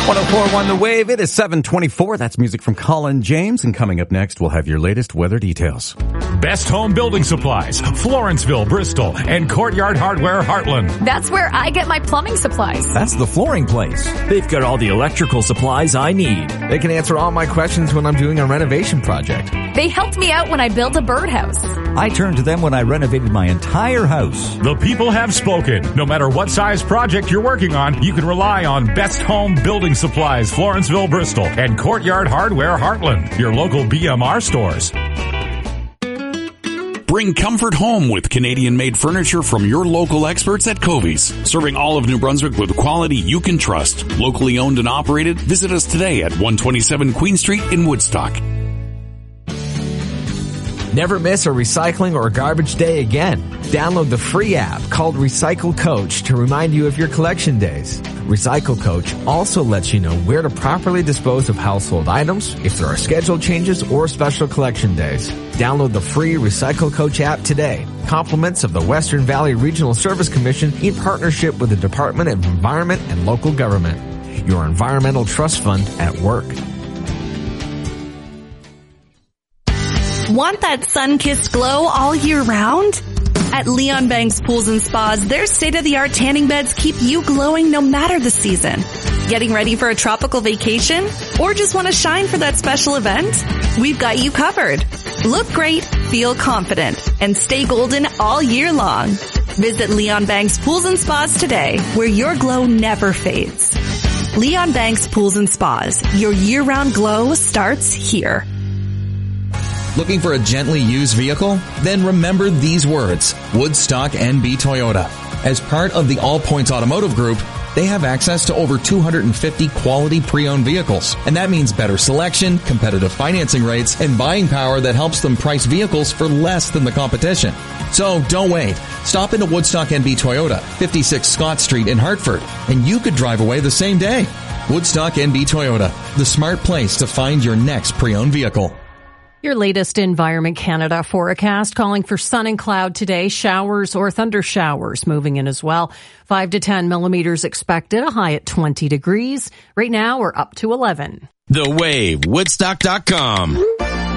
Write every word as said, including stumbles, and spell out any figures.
one oh four point one The Wave. It is seven twenty-four. That's music from Colin James. And coming up next, we'll have your latest weather details. Best Home Building Supplies, Florenceville, Bristol, and Courtyard Hardware, Heartland. That's where I get my plumbing supplies. That's the flooring place. They've got all the electrical supplies I need. They can answer all my questions when I'm doing a renovation project. They helped me out when I built a birdhouse. I turned to them when I renovated my entire house. The people have spoken. No matter what size project you're working on, you can rely on Best Home Building Supplies, Florenceville, Bristol, and Courtyard Hardware, Heartland, your local B M R stores. Bring comfort home with Canadian-made furniture from your local experts at Covey's. Serving all of New Brunswick with quality you can trust. Locally owned and operated, visit us today at one twenty-seven Queen Street in Woodstock. Never miss a recycling or garbage day again. Download the free app called Recycle Coach to remind you of your collection days. Recycle Coach also lets you know where to properly dispose of household items, if there are schedule changes or special collection days. Download the free Recycle Coach app today. Compliments of the Western Valley Regional Service Commission in partnership with the Department of Environment and Local Government. Your environmental trust fund at work. Want that sun-kissed glow all year round? At Leon Banks Pools and Spas, their state-of-the-art tanning beds keep you glowing no matter the season. Getting ready for a tropical vacation? Or just want to shine for that special event? We've got you covered. Look great, feel confident, and stay golden all year long. Visit Leon Banks Pools and Spas today, where your glow never fades. Leon Banks Pools and Spas, your year-round glow starts here. Looking for a gently used vehicle? Then remember these words, Woodstock N B Toyota. As part of the All Points Automotive Group, they have access to over two hundred fifty quality pre-owned vehicles. And that means better selection, competitive financing rates, and buying power that helps them price vehicles for less than the competition. So don't wait. Stop into Woodstock N B Toyota, fifty-six Scott Street in Hartford, and you could drive away the same day. Woodstock N B Toyota, the smart place to find your next pre-owned vehicle. Your latest Environment Canada forecast calling for sun and cloud today, showers or thunder showers moving in as well. Five to ten millimeters expected, a high at twenty degrees. Right now we're up to eleven. The Wave, Woodstock dot com.